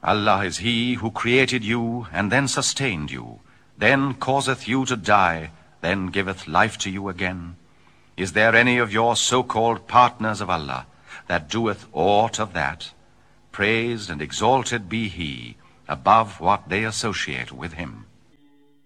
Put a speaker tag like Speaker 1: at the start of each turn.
Speaker 1: Allah is He who created you and then sustained you, then causeth you to die, then giveth life to you again. Is there any of your so-called partners of Allah that doeth aught of that? Praised and exalted be He above what they associate with Him.